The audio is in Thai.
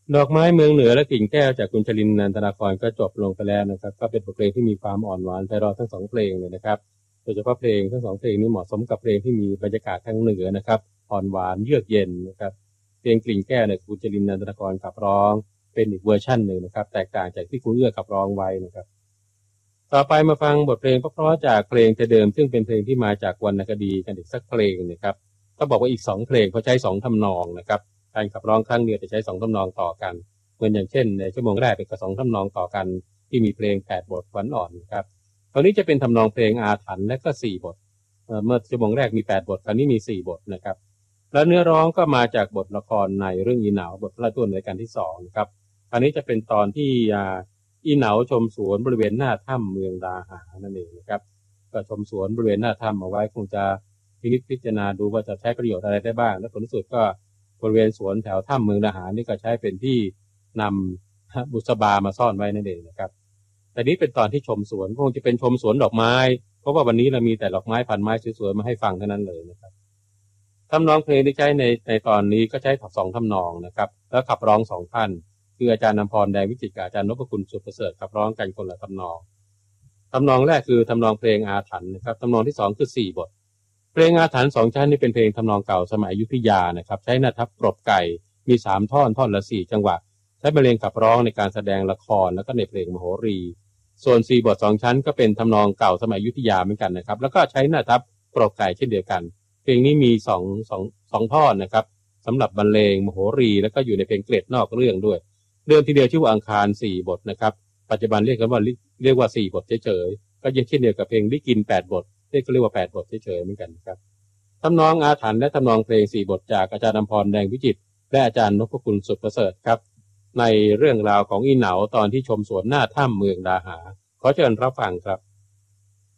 ดอกไม้เมืองเหนือและกิ่งแก้วจากคุณชลินนันทนาครก็จบลงไปแล้วนะครับก็เป็นบทเพลงที่มีความอ่อนหวานไพเราะทั้งสองเพลงเลยนะครับโดยเฉพาะเพลงทั้งสองเพลงนี้เหมาะสมกับเพลงที่มีบรรยากาศทางเหนือนะครับอ่อนหวานเยือกเย็นนะครับเพลงกิ่งแก้วเนี่ยคุณชลินนันทนาครขับร้องเป็นอีกเวอร์ชันหนึ่งนะครับแตกต่างจากที่คุณเอื้อขับร้องไว้นะครับต่อไปมาฟังบทเพลงเพราะๆจากเพลงเดิมซึ่งเป็นเพลงที่มาจากวรรณคดีกันอีกสักเพลงนะครับก็บอกว่าอีก2เพลงเขาใช้2ทำนองนะครับการขับร้องครั้งเดียวจะใช้2ทำนองต่อกันเหมือนอย่างเช่นในชั่วโมงแรกเป็นกับ2ทำนองต่อกันที่มีเพลง8บทขวัญอ่อนนะครับตอนนี้จะเป็นทำนองเพลงอาถรรพ์และก็4บทเมื่อชั่วโมงแรกมี8บทคราวนี้มี4บทนะครับแล้วเนื้อร้องก็มาจากบทละครในเรื่องอีเหนาบทพระราชทานรายการที่2นะครับคราวนี้จะเป็นตอนที่อีเหนาชมสวนบริเวณหน้าถ้ำเมืองดาหานั่นเองนะครับก็ชมสวนบริเวณหน้าถ้ำเอาไว้คงจะพิจารณาดูว่าจะใช้ประโยชน์อะไรได้บ้างและผลที่สุดก็บริเวณสวนแถวถ้ำเมืองดาหานี่ก็ใช้เป็นที่นำบุษบามาซ่อนไว้นั่นเองนะครับแต่นี้เป็นตอนที่ชมสวนคงจะเป็นชมสวนดอกไม้เพราะว่าวันนี้เรามีแต่ดอกไม้พันไม้สวยๆมาให้ฟังเท่านั้นเลยนะครับทำนองเพลงที่ใช้ในตอนนี้ก็ใช้2ทำนองนะครับแล้วขับร้อง2ท่านคืออาจารย์นำพรแดงวิจิตรกับอาจารย์นพคุณสุดประเสริฐขับร้องกันคนละทำนองแรกคือทำนองเพลงอาถรรพ์นะครับทำนองที่2คือ4บทเพลงอาถรรพ์2ชั้นนี่เป็นเพลงทำนองเก่าสมัยอยุธยานะครับใช้หน้าทับกรบไก่มี3ท่อนละ4จังหวะใช้บรรเลงขับร้องในการแสดงละครแล้วก็ในเพลงมโหรีส่วน4บท2ชั้นก็เป็นทำนองเก่าสมัยอยุธยาเหมือนกันนะครับแล้วก็ใช้หน้าทับกรบไก่เช่นเดียวกันเพลงนี้มี2ท่อนนะครับสำหรับบรรเลงมโหรีแล้วก็อยู่ในเพลงเกล็ดนอกเรื่องด้วยเดิมทีเดียวชื่อว่าอังคาร4บทนะครับปัจจุบันเรียกว่า4บทเฉยๆก็เช่นเดียวกับเพลงลิกิน8บทเรียกว่า8บทเฉยๆเหมือนกันครับทำนองอาถรรพ์และทำนองเพลง4บทจากอาจารย์นำพรแดงวิจิตรและอาจารย์นพคุณสุดประเสริฐครับในเรื่องราวของอีเหนาตอนที่ชมสวนหน้าถ้ำเมืองดาหาขอเชิญรับฟังครับ